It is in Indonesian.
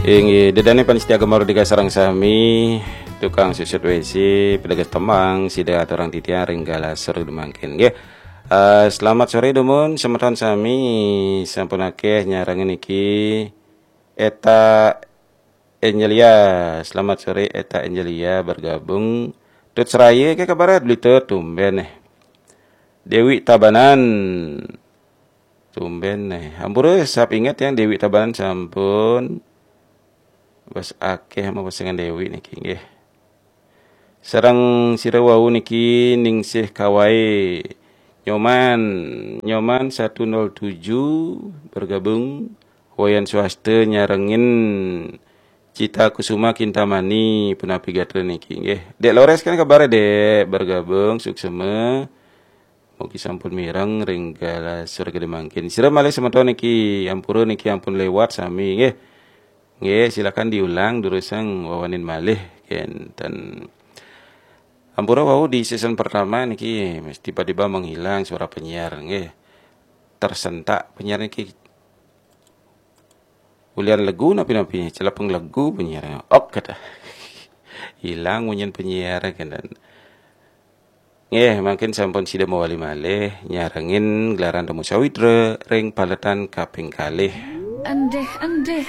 Ingi dedane panitia gemar di sarang sami tukang susut WC pedagang temang sida orang titian ringgala seru demangkin nggih. Selamat sore dumun semeton sami sampun akeh nyarangen iki Eta Angelia. Selamat sore Eta Angelia bergabung. Tut seraya ke kabar bliter tumben Dewi Tabanan. Tumben Hampura sap ingat yang Dewi Tabanan sampun bas akeh sama pasangan Dewi niki nggih. Sareng sirawau niki ningsih kawai Nyoman 107 bergabung. Wayan swasta nyarengin Cita Kusuma Kintamani punapi gatre niki nggih. Dek Lores kan kabar Dek bergabung suksema. Mugi sampun mireng ringgala surga demangkin. Sira malih semeton niki ampura niki ampun lewat sami nggih. Nggih, silakan diulang durusang wawanin malih dan ampura wau di season pertama niki tiba-tiba menghilang suara penyiar nggih. Tersentak penyiar niki. Ulian lagu napi-napi celapeng lagu penyiar. Ok kata. Hilang munyen penyiar kan. Nggih, mungkin sampun sida mawali malih nyarengin gelaran Temu Sawitra ring paletan kaping kalih. Andeh